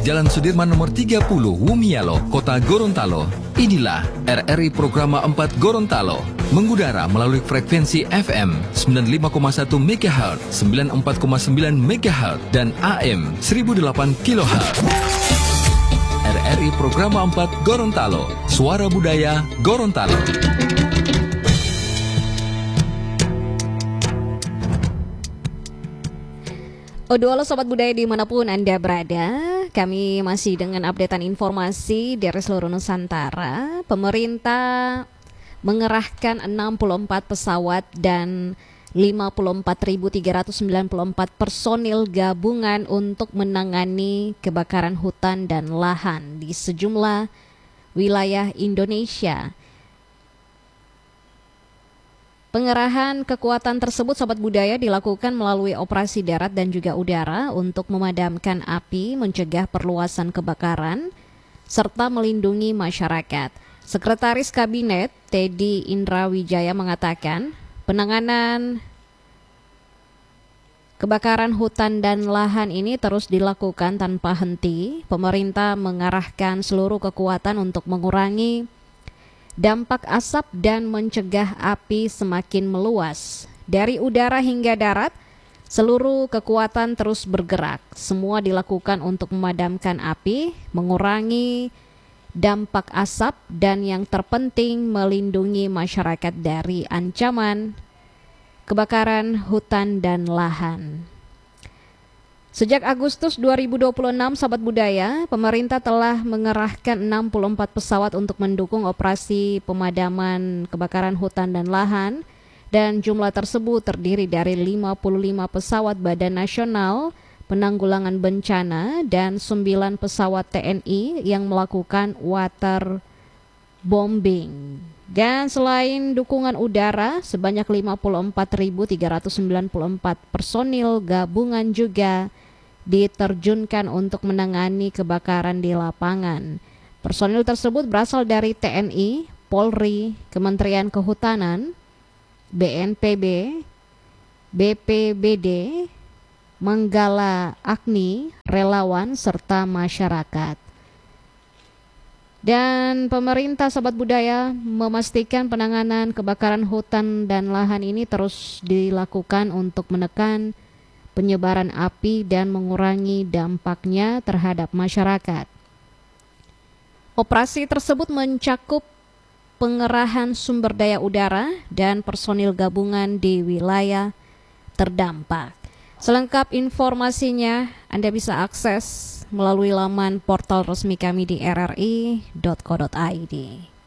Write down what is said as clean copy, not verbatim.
di Jalan Sudirman nomor 30, Wumialo, Kota Gorontalo. Inilah RRI Programa 4 Gorontalo, mengudara melalui frekuensi FM 95,1 MHz, 94,9 MHz, dan AM 1008 kHz. RRI Programa 4 Gorontalo, Suara Budaya Gorontalo. Halo Sobat Budaya dimanapun Anda berada, kami masih dengan updatean informasi dari seluruh Nusantara. Pemerintah mengerahkan 64 pesawat dan 54.394 personil gabungan untuk menangani kebakaran hutan dan lahan di sejumlah wilayah Indonesia. Pengerahan kekuatan tersebut Sobat Budaya dilakukan melalui operasi darat dan juga udara untuk memadamkan api, mencegah perluasan kebakaran, serta melindungi masyarakat. Sekretaris Kabinet Teddy Indrawijaya mengatakan, penanganan kebakaran hutan dan lahan ini terus dilakukan tanpa henti. Pemerintah mengarahkan seluruh kekuatan untuk mengurangi dampak asap dan mencegah api semakin meluas. Dari udara hingga darat, seluruh kekuatan terus bergerak. Semua dilakukan untuk memadamkan api, mengurangi dampak asap, dan yang terpenting melindungi masyarakat dari ancaman kebakaran hutan dan lahan. Sejak Agustus 2026, Sobat Budaya, pemerintah telah mengerahkan 64 pesawat untuk mendukung operasi pemadaman kebakaran hutan dan lahan, dan jumlah tersebut terdiri dari 55 pesawat Badan Nasional Penanggulangan Bencana dan 9 pesawat TNI yang melakukan waterbombing. Dan selain dukungan udara, sebanyak 54.394 personil gabungan juga diterjunkan untuk menangani kebakaran di lapangan. Personil tersebut berasal dari TNI, Polri, Kementerian Kehutanan, BNPB, BPBD, Manggala Agni, relawan, serta masyarakat. Dan pemerintah Sobat Budaya memastikan penanganan kebakaran hutan dan lahan ini terus dilakukan untuk menekan penyebaran api dan mengurangi dampaknya terhadap masyarakat. Operasi tersebut mencakup pengerahan sumber daya udara dan personil gabungan di wilayah terdampak. Selengkap informasinya Anda bisa akses melalui laman portal resmi kami di rri.co.id.